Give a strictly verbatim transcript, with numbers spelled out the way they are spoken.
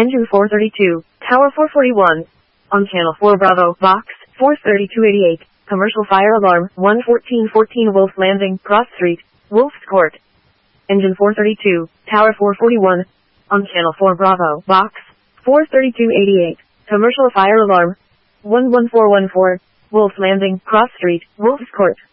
Engine four thirty-two, Tower four forty-one. On Channel four Bravo, Box, four thirty-two eighty-eight. Commercial fire alarm, one fourteen fourteen Wolf Landing, Cross Street, Wolf's Court. Engine four thirty-two, Tower four forty-one. On Channel four Bravo, Box, four thirty-two eighty-eight. Commercial fire alarm, one one four one four, Wolf Landing, Cross Street, Wolf's Court.